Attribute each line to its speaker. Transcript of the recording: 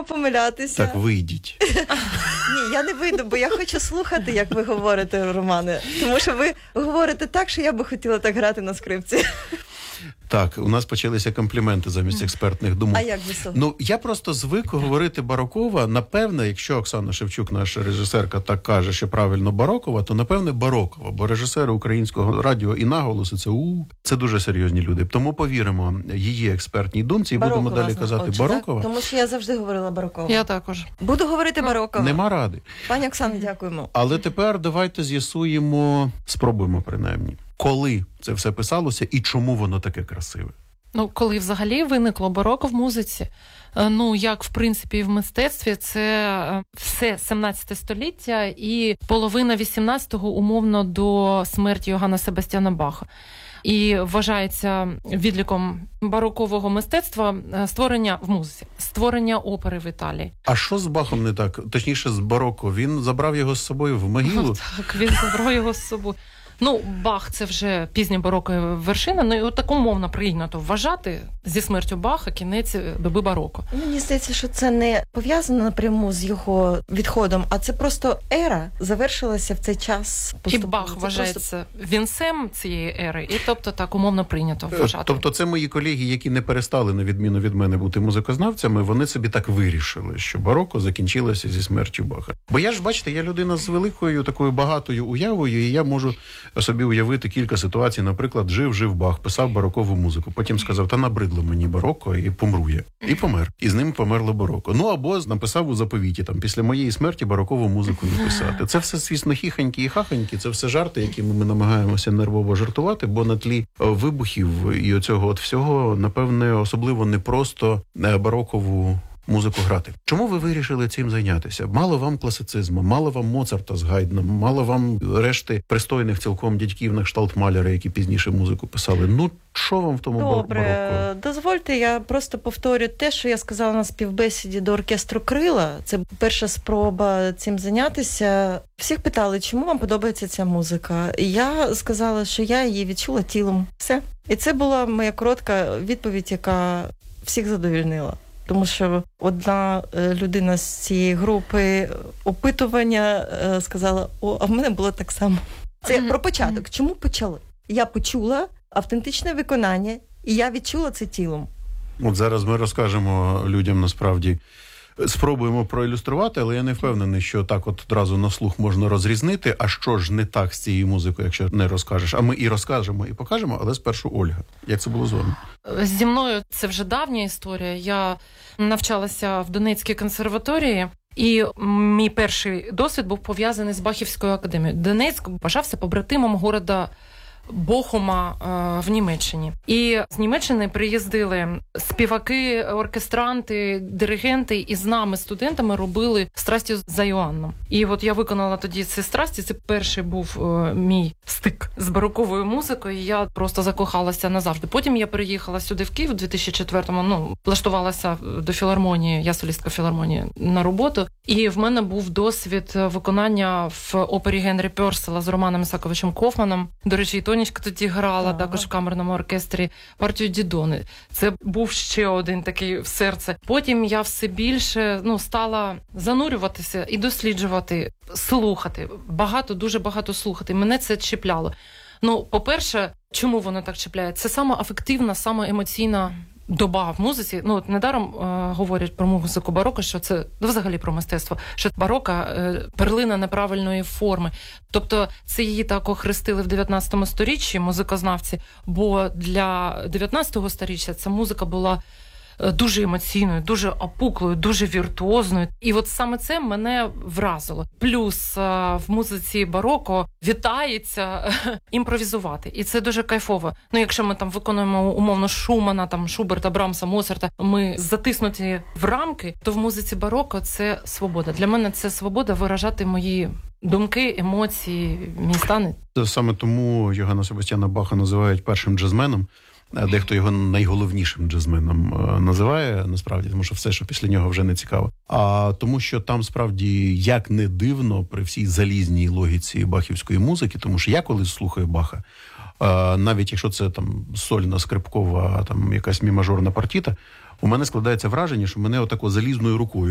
Speaker 1: можемо помилятися.
Speaker 2: Так, вийдіть.
Speaker 1: Ні, я не вийду, бо я хочу слухати, як ви говорите, Романе. Тому що ви говорите так, що я би хотіла так грати на скрипці.
Speaker 2: Так, у нас почалися компліменти замість експертних думок.
Speaker 1: А як ви слухаєте?
Speaker 2: Ну, я просто звик говорити барокова. Напевне, якщо Оксана Шевчук, наша режисерка, так каже, що правильно барокова, то, напевне, барокова. Бо режисери українського радіо і наголоси це дуже серйозні люди. Тому повіримо її експертній думці і
Speaker 1: Барокова,
Speaker 2: будемо далі казати
Speaker 1: отже,
Speaker 2: барокова.
Speaker 1: Так? Тому що я завжди говорила барокова.
Speaker 3: Я також.
Speaker 1: Буду говорити барокова.
Speaker 2: Нема ради.
Speaker 1: Пані Оксано, дякуємо.
Speaker 2: Але тепер давайте з'ясуємо, спробуємо принаймні, коли це все писалося і чому воно таке красиве.
Speaker 3: Ну, коли взагалі виникло бароко в музиці, ну, як, в принципі, і в мистецтві, це все 17 століття і половина 18-го умовно до смерті Йоганна Себастьяна Баха. І вважається відліком барокового мистецтва створення в музиці, створення опери в Італії.
Speaker 2: А що з Бахом не так? Точніше, з бароко. Він забрав його з собою в могилу?
Speaker 3: Так, він забрав його з собою. Ну, Бах – це вже пізня барокова вершина, ну і от так умовно прийнято вважати зі смертю Баха кінець доби бароко.
Speaker 1: Мені здається, що це не пов'язано напряму з його відходом, а це просто ера завершилася в цей час.
Speaker 3: І Бах вважається вінцем цієї ери, і тобто так умовно прийнято вважати.
Speaker 2: Тобто це мої колеги, які не перестали, на відміну від мене, бути музикознавцями, вони собі так вирішили, що бароко закінчилося зі смертю Баха. Бо я ж, бачите, я людина з великою такою багатою уявою, і я можу собі уявити кілька ситуацій. Наприклад, жив Бах, писав барокову музику, потім сказав, та набридло мені бароко, і помру я. І помер. І з ним померло бароко. Ну, або написав у заповіті, там, після моєї смерті барокову музику не писати. Це все, звісно, хіхоньки і хахоньки, це все жарти, якими ми намагаємося нервово жартувати, бо на тлі вибухів і оцього от всього, напевне, особливо не просто барокову музику грати. Чому ви вирішили цим зайнятися? Мало вам класицизму, мало вам Моцарта з Гайдном, мало вам решти пристойних цілком дядьків на кшталт Маляра, які пізніше музику писали. Ну, що вам в тому бароко?
Speaker 1: Добре, дозвольте, я просто повторю те, що я сказала на співбесіді до оркестру «Крила». Це перша спроба цим зайнятися. Всіх питали, чому вам подобається ця музика. І я сказала, що я її відчула тілом. Все. І це була моя коротка відповідь, яка всіх задовольнила. Тому що одна людина з цієї групи опитування сказала, а в мене було так само. Це про початок. Чому почали? Я почула автентичне виконання, і я відчула це тілом.
Speaker 2: От зараз ми розкажемо людям насправді, спробуємо проілюструвати, але я не впевнений, що так от одразу на слух можна розрізнити, а що ж не так з цією музикою, якщо не розкажеш. А ми і розкажемо, і покажемо, але спершу Ольга. Як це було з вами?
Speaker 3: Зі мною це вже давня історія. Я навчалася в Донецькій консерваторії, і мій перший досвід був пов'язаний з Бахівською академією. Донецьк вважався побратимом города Бохума в Німеччині. І з Німеччини приїздили співаки, оркестранти, диригенти, і з нами, студентами, робили «Страсті за Йоанном». І от я виконала тоді ці страсті, це перший був мій стик з бароковою музикою, і я просто закохалася назавжди. Потім я переїхала сюди в Київ у 2004-му, влаштувалася до філармонії, я солістка філармонії, на роботу. І в мене був досвід виконання в опері Генрі Пьорсела з Романом Ісаковичем Кофманом. До речі, і Тонечка тоді грала, також в камерному оркестрі, партію Дідони. Це був ще один такий в серце. Потім я все більше стала занурюватися і досліджувати, слухати. Дуже багато слухати. Мене це чіпляло. По-перше, чому воно так чіпляє? Це саме афективна, саме емоційна доба в музиці. Недаром говорять про музику бароко, що це взагалі про мистецтво, що бароко – перлина неправильної форми. Тобто це її так охрестили в 19 сторіччі музикознавці, бо для 19 сторіччя ця музика була дуже емоційною, дуже опуклою, дуже віртуозною. І от саме це мене вразило. Плюс в музиці бароко вітається імпровізувати. І це дуже кайфово. Якщо ми там виконуємо умовно Шумана, там Шуберта, Брамса, Моцарта, ми затиснуті в рамки, то в музиці бароко це свобода. Для мене це свобода виражати мої думки, емоції, мій стан.
Speaker 2: Саме тому Йоганна Себастьяна Баха називають першим джазменом. Дехто його найголовнішим джазменом називає, насправді, тому що все, що після нього, вже не цікаво. А тому, що там, справді, як не дивно, при всій залізній логіці бахівської музики, тому що я коли слухаю Баха, навіть якщо це там сольна, скрипкова, там якась мі-мажорна партіта, у мене складається враження, що мене отако залізною рукою